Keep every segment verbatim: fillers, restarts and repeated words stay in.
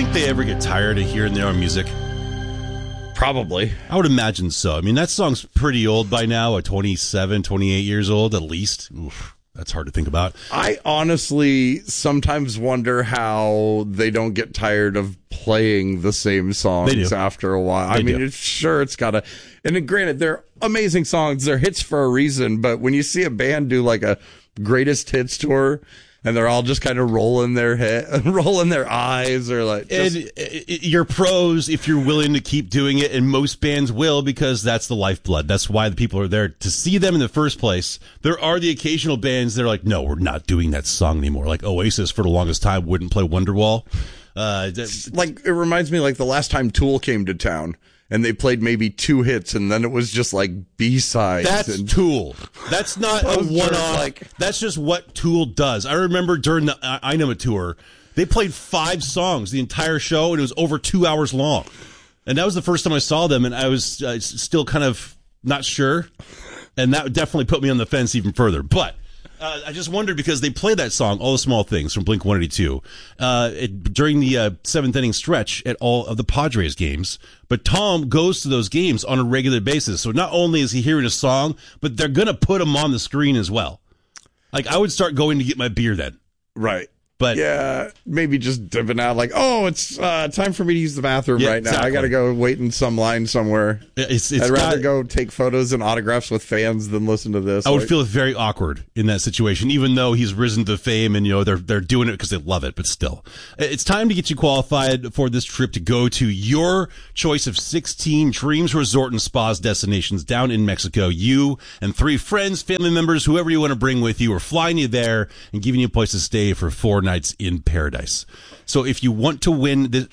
think they ever get tired of hearing their own music? Probably. I would imagine so. I mean, that song's pretty old by now, at twenty-seven, twenty-eight years old at least. Oof, that's hard to think about. I honestly sometimes wonder how they don't get tired of playing the same songs after a while. They I mean, do. it's, sure, it's got to... And then, granted, they're amazing songs. They're hits for a reason. But when you see a band do like a greatest hits tour... and they're all just kind of rolling their head, rolling their eyes, or like. Just... And uh, you're pros if you're willing to keep doing it, and most bands will, because that's the lifeblood. That's why the people are there to see them in the first place. There are the occasional bands that are like, no, we're not doing that song anymore. Like Oasis, for the longest time, wouldn't play Wonderwall. Uh, like it reminds me, like the last time Tool came to town. And they played maybe two hits, and then it was just like B-sides. That's and Tool. That's not a one-off. Like, that's just what Tool does. I remember during the uh, I Know It tour, they played five songs the entire show, and it was over two hours long. And that was the first time I saw them, and I was uh, still kind of not sure. And that definitely put me on the fence even further. But uh, I just wondered, because they played that song, All the Small Things, from Blink one eighty-two, uh, it, during the uh, seventh inning stretch at all of the Padres games. But Tom goes to those games on a regular basis. So not only is he hearing a song, but they're going to put him on the screen as well. Like, I would start going to get my beer then. Right. But yeah, maybe just dipping out like, oh, it's uh, time for me to use the bathroom yeah, right now. exactly. I got to go wait in some line somewhere. It's, it's I'd rather got, go take photos and autographs with fans than listen to this. I would like, feel very awkward in that situation, even though he's risen to fame and, you know, they're they're doing it because they love it. But still, it's time to get you qualified for this trip to go to your choice of sixteen Dreams Resort and Spas destinations down in Mexico. You and three friends, family members, whoever you want to bring with you, are flying you there and giving you a place to stay for four nights in paradise. So if you want to win this,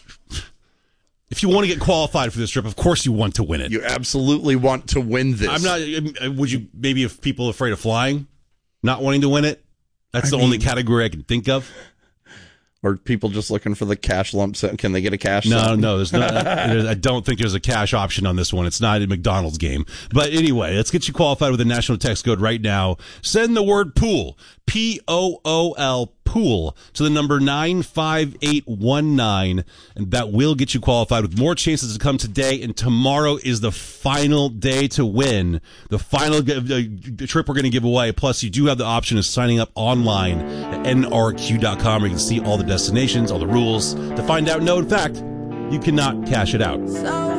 if you want to get qualified for this trip, of course you want to win it. You absolutely want to win this. I'm not. Would you maybe, if people are afraid of flying, not wanting to win it? That's I the mean, only category I can think of. Or people just looking for the cash lump sum. Can they get a cash No, sum? no, there's not. there's, I don't think there's a cash option on this one. It's not a McDonald's game. But anyway, let's get you qualified with a national text code right now. Send the word pool, P O O L, pool, to the number nine five eight one nine, and that will get you qualified with more chances to come today. And tomorrow is the final day to win, the final g- the trip we're going to give away. Plus, you do have the option of signing up online at N R Q dot com, where you can see all the destinations, all the rules, to find out, no, in fact, you cannot cash it out.